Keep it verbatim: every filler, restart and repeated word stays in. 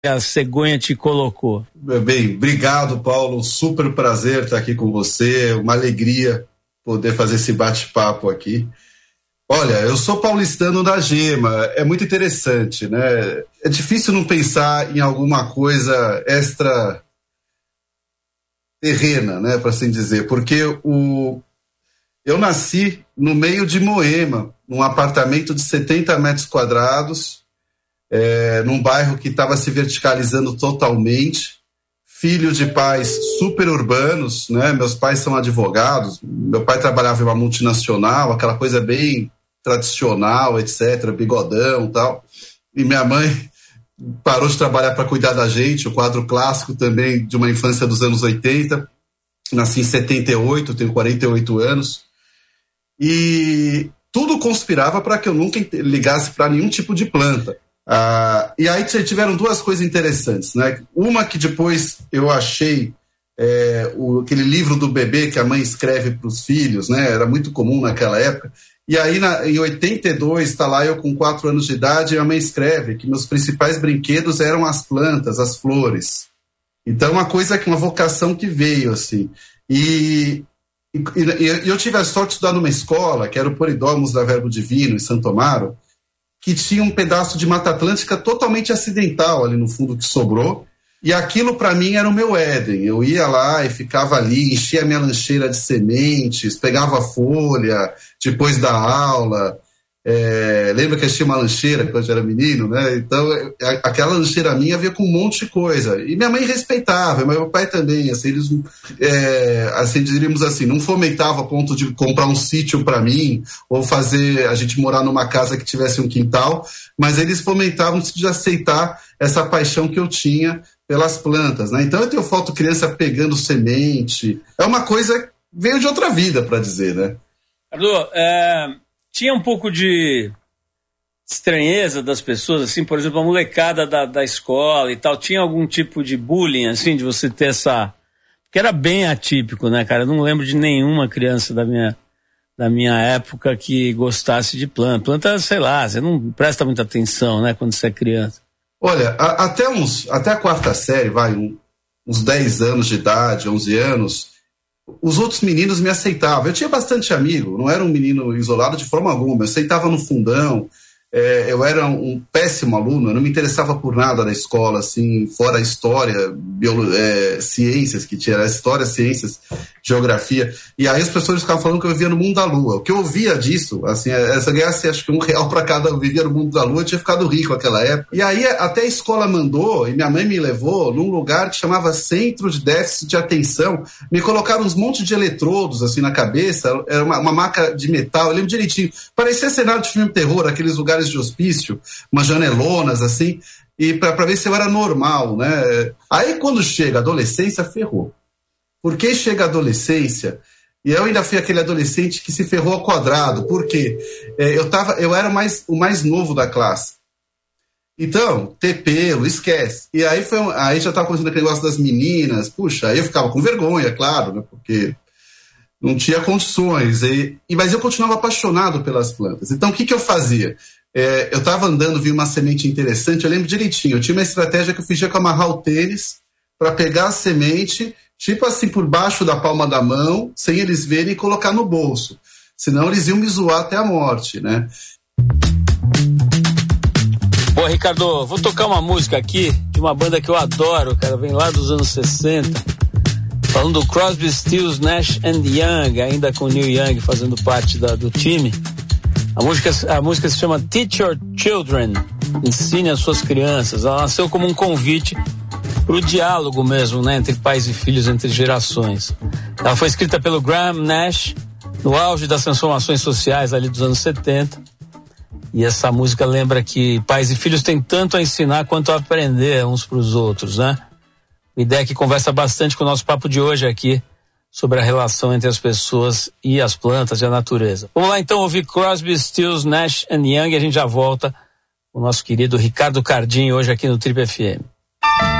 a cegonha te colocou. Bem, obrigado, Paulo, super prazer estar aqui com você, uma alegria poder fazer esse bate-papo aqui. Olha, eu sou paulistano da Gema, é muito interessante, né? É difícil não pensar em alguma coisa extra terrena, né, para assim dizer, porque o... eu nasci no meio de Moema, num apartamento de setenta metros quadrados, é, num bairro que estava se verticalizando totalmente, filho de pais super urbanos, né? Meus pais são advogados, meu pai trabalhava em uma multinacional, aquela coisa bem tradicional, etcétera, bigodão e tal, e minha mãe parou de trabalhar para cuidar da gente, o quadro clássico também de uma infância dos anos oitenta, nasci em setenta e oito, tenho quarenta e oito anos, e tudo conspirava para que eu nunca ligasse para nenhum tipo de planta. Ah, e aí tiveram duas coisas interessantes, né? Uma que depois eu achei é, o, aquele livro do bebê que a mãe escreve para os filhos, né? Era muito comum naquela época. E aí na, em oitenta e dois, está lá eu com quatro anos de idade, e a mãe escreve que meus principais brinquedos eram as plantas, as flores. Então uma coisa que uma vocação que veio assim. E, e, e eu tive a sorte de estudar numa escola que era o Poridômos da Verbo Divino em Santo Amaro, que tinha um pedaço de Mata Atlântica totalmente acidental ali no fundo que sobrou, e aquilo para mim era o meu Éden. Eu ia lá e ficava ali, enchia a minha lancheira de sementes, pegava folha depois da aula, é, lembra que eu tinha uma lancheira quando eu era menino, né? Então aquela lancheira minha veio com um monte de coisa, e minha mãe respeitava, meu pai também, assim, eles, é, assim, diríamos assim, não fomentava a ponto de comprar um sítio para mim, ou fazer a gente morar numa casa que tivesse um quintal, mas eles fomentavam de aceitar essa paixão que eu tinha pelas plantas, né? Então eu tenho foto criança pegando semente, é uma coisa, veio de outra vida, para dizer, né? Ricardo, é... tinha um pouco de estranheza das pessoas, assim, por exemplo, a molecada da, da escola e tal, tinha algum tipo de bullying, assim, de você ter essa... Porque era bem atípico, né, cara? Eu não lembro de nenhuma criança da minha, da minha época que gostasse de planta. Planta, sei lá, você não presta muita atenção, né, quando você é criança. Olha, a, até, uns, até a quarta série, vai, um, uns dez anos de idade, onze anos... os outros meninos me aceitavam. Eu tinha bastante amigo, não era um menino isolado de forma alguma. Eu sentava no fundão, é, eu era um péssimo aluno, eu não me interessava por nada na escola, assim, fora a história, biolo, é, ciências, que tinha história, ciências, geografia. E aí os professores ficavam falando que eu vivia no mundo da lua. O que eu ouvia disso, assim, se eu ganhasse acho que um real para cada eu vivia no mundo da lua, eu tinha ficado rico naquela época. E aí até a escola mandou, e minha mãe me levou num lugar que chamava Centro de Déficit de Atenção. Me colocaram uns montes de eletrodos assim na cabeça, era uma, uma maca de metal, eu lembro direitinho. Parecia cenário de filme de terror, aqueles lugares de hospício, umas janelonas assim, e para ver se eu era normal, né? Aí quando chega a adolescência, ferrou. Porque chega a adolescência, e eu ainda fui aquele adolescente que se ferrou ao quadrado, porque é, eu, tava, eu era mais, o mais novo da classe. Então, ter pelo, esquece. E aí, foi, aí já estava acontecendo aquele negócio das meninas, puxa, aí eu ficava com vergonha, claro, né? Porque não tinha condições. E, e, mas eu continuava apaixonado pelas plantas. Então, o que, que eu fazia? É, eu estava andando, vi uma semente interessante, eu lembro direitinho, eu tinha uma estratégia que eu fingia que eu amarrar o tênis para pegar a semente, tipo assim, por baixo da palma da mão, sem eles verem, e colocar no bolso. Senão eles iam me zoar até a morte, né? Pô, Ricardo, vou tocar uma música aqui de uma banda que eu adoro, cara, vem lá dos anos sessenta, falando do Crosby, Stills, Nash and Young, ainda com o Neil Young fazendo parte da, do time. A música, a música se chama Teach Your Children, ensine as suas crianças. Ela nasceu como um convite para o diálogo mesmo, né, entre pais e filhos, entre gerações. Ela foi escrita pelo Graham Nash no auge das transformações sociais ali dos anos setenta. E essa música lembra que pais e filhos têm tanto a ensinar quanto a aprender uns para os outros, né? Uma ideia que conversa bastante com o nosso papo de hoje aqui, sobre a relação entre as pessoas e as plantas e a natureza. Vamos lá então ouvir Crosby, Stills, Nash and Young, e a gente já volta com o nosso querido Ricardo Cardim hoje aqui no Trip F M.